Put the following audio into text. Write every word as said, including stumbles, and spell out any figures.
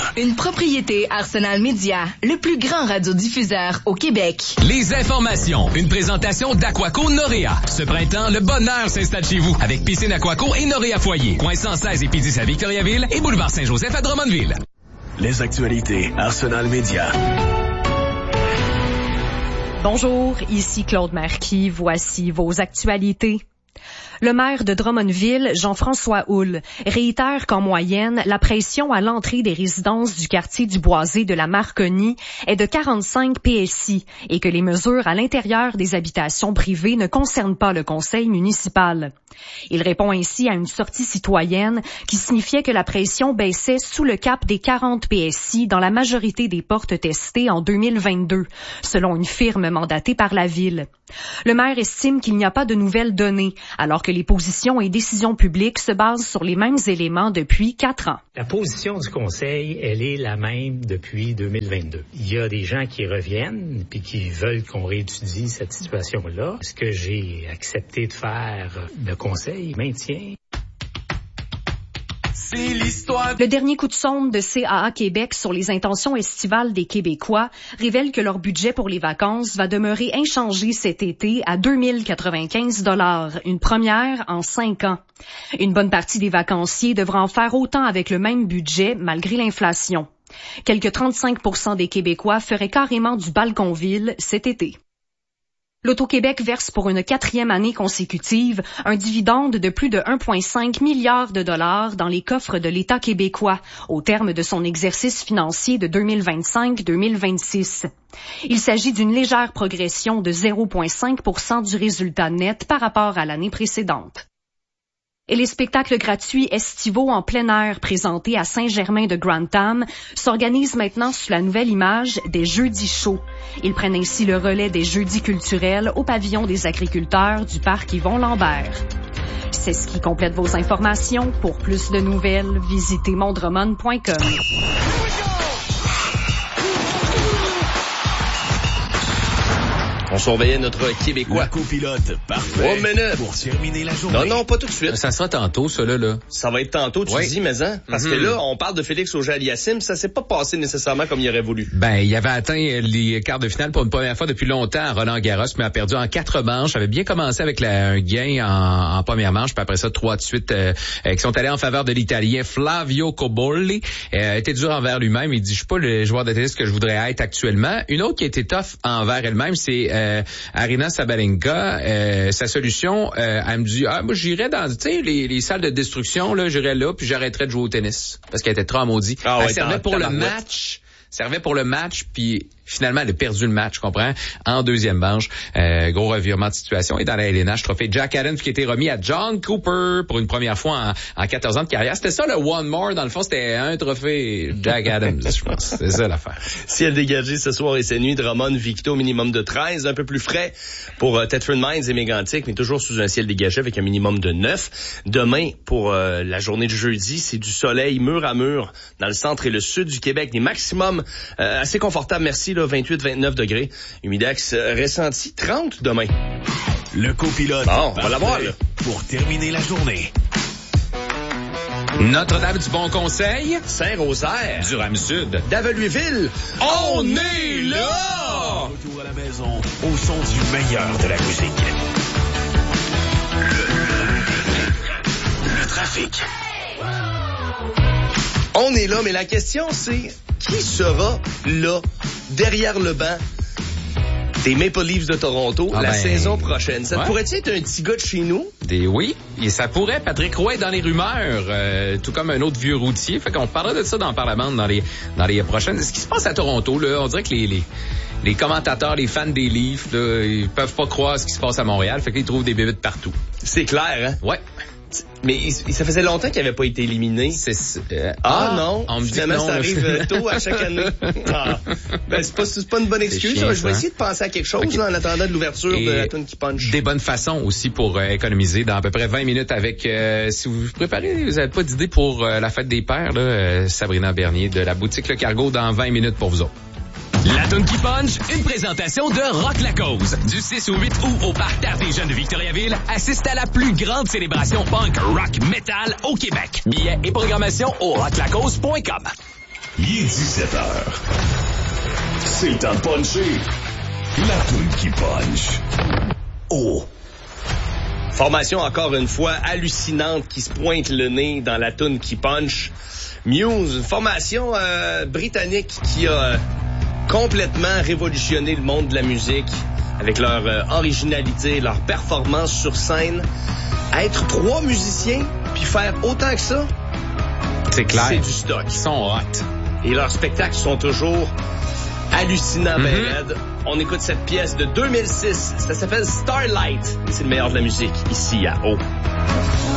Une propriété Arsenal Média, le plus grand radiodiffuseur au Québec. Les informations. Une présentation d'Aquaco Noréa. Ce printemps, le bonheur s'installe chez vous avec piscine Aquaco et Noréa Foyer. Coin cent seize et P dix à Victoriaville et boulevard Saint-Joseph à Drummondville. Les actualités Arsenal Média. Bonjour, ici Claude Marquis. Voici vos actualités. Le maire de Drummondville, Jean-François Houle, réitère qu'en moyenne, la pression à l'entrée des résidences du quartier du Boisé de la Marconi est de quarante-cinq P S I et que les mesures à l'intérieur des habitations privées ne concernent pas le conseil municipal. Il répond ainsi à une sortie citoyenne qui signifiait que la pression baissait sous le cap des quarante P S I dans la majorité des portes testées en deux mille vingt-deux, selon une firme mandatée par la ville. Le maire estime qu'il n'y a pas de nouvelles données, alors que les positions et décisions publiques se basent sur les mêmes éléments depuis quatre ans. La position du Conseil, elle est la même depuis deux mille vingt-deux. Il y a des gens qui reviennent puis qui veulent qu'on réétudie cette situation-là. Ce que j'ai accepté de faire, le Conseil maintient. C'est l'histoire. Le dernier coup de sonde de C A A Québec sur les intentions estivales des Québécois révèle que leur budget pour les vacances va demeurer inchangé cet été à deux mille quatre-vingt-quinze dollars, une première en cinq ans. Une bonne partie des vacanciers devra en faire autant avec le même budget malgré l'inflation. Quelque trente-cinq pour cent des Québécois feraient carrément du balconville cet été. L'Auto-Québec verse pour une quatrième année consécutive un dividende de plus de un virgule cinq milliard de dollars dans les coffres de l'État québécois au terme de son exercice financier de deux mille vingt-cinq deux mille vingt-six. Il s'agit d'une légère progression de zéro virgule cinq pour cent du résultat net par rapport à l'année précédente. Et les spectacles gratuits estivaux en plein air présentés à Saint-Germain-de-Grantham s'organisent maintenant sous la nouvelle image des Jeudis chauds. Ils prennent ainsi le relais des Jeudis culturels au pavillon des agriculteurs du parc Yvon-Lambert. C'est ce qui complète vos informations. Pour plus de nouvelles, visitez mondremon point com. On surveillait notre Québécois. La copilote, parfait. Trois minutes. Pour terminer la journée. Non, non, pas tout de suite. Ça sera tantôt, ça, là, là. Ça va être tantôt, tu oui. dis, mais hein? Parce mm-hmm. que là, on parle de Félix Auger-Aliassime, ça s'est pas passé nécessairement comme il aurait voulu. Ben, il avait atteint les quarts de finale pour une première fois depuis longtemps à Roland-Garros, mais a perdu en quatre manches. Avait bien commencé avec la, un gain en, en première manche, puis après ça, trois de suite, euh, qui sont allés en faveur de l'Italien Flavio Cobolli. Euh, était dur envers lui-même. Il dit, je suis pas le joueur de tennis que je voudrais être actuellement. Une autre qui a été tough envers elle-même, c'est euh, Aryna Sabalenka, euh, sa solution, euh, elle me dit, ah, moi, j'irais dans, tu sais, les, les salles de destruction, là, j'irais là, puis j'arrêterais de jouer au tennis. Parce qu'elle était trop maudite. Ah, elle ouais, servait pour le match, servait pour le match, puis finalement, elle a perdu le match, je comprends, en deuxième manche. Euh, gros revirement de situation. Et dans la L N H, trophée Jack Adams qui a été remis à John Cooper pour une première fois en, en quatorze ans de carrière. C'était ça, le One More. Dans le fond, c'était un trophée Jack Adams, je pense. C'est ça l'affaire. Ciel dégagé ce soir et cette nuit. Drummond, Victo, minimum de treize. Un peu plus frais pour euh, Thetford Mines et Mégantic, mais toujours sous un ciel dégagé avec un minimum de neuf. Demain, pour euh, la journée de jeudi, c'est du soleil mur à mur dans le centre et le sud du Québec. Des maximums euh, assez confortables, merci, là, vingt-huit vingt-neuf degrés. Humidex euh, ressenti trente demain. Le copilote. Bon, on va l'avoir, là. Pour terminer la journée. Notre-Dame du Bon Conseil. Saint-Rosaire. Durham-Sud. Daveluiville. On est là! Retour à la maison au son du meilleur de la musique. Le, le, le trafic. On est là, mais la question, c'est qui sera là, derrière le banc des Maple Leafs de Toronto ah la ben, saison prochaine? Ça ouais. pourrait-il être un petit gars de chez nous? Des oui, et ça pourrait. Patrick Roy est dans les rumeurs, euh, tout comme un autre vieux routier. Fait qu'on parlera de ça dans le Parlement dans les dans les prochaines. Ce qui se passe à Toronto, là, on dirait que les les les commentateurs, les fans des Leafs, là, ils peuvent pas croire ce qui se passe à Montréal. Fait qu'ils trouvent des bébites partout. C'est clair, hein? Ouais. Mais il, ça faisait longtemps qu'il n'avait pas été éliminé. C'est, euh, ah, ah non, on me dit finalement non, ça arrive tôt à chaque année. Ah. Ben, c'est pas, c'est pas une bonne excuse. Chiant, je vais essayer de penser à quelque chose okay. là, en attendant de l'ouverture et de la tune qui punch. Des bonnes façons aussi pour euh, économiser dans à peu près vingt minutes avec, euh, si vous vous préparez, vous n'avez pas d'idée pour euh, la fête des pères, là, euh, Sabrina Bernier de la boutique Le Cargo dans vingt minutes pour vous autres. La toune qui punch, une présentation de Rock la Cause. Du six au huit août au Parterre des Jeunes de Victoriaville, assiste à la plus grande célébration punk rock metal au Québec. Billets et programmation au rock la cause point com. Il est dix-sept heures. C'est le temps de puncher. La toune qui punch. Oh. Formation encore une fois hallucinante qui se pointe le nez dans la toune qui punch. Muse, une formation euh, britannique qui a euh, complètement révolutionné le monde de la musique avec leur euh, originalité, leur performance sur scène. Être trois musiciens puis faire autant que ça, c'est clair. C'est du stock. Ils sont hot. Et leurs spectacles sont toujours hallucinants, mm-hmm. ben raide. On écoute cette pièce de deux mille six. Ça s'appelle Starlight. C'est le meilleur de la musique ici à O.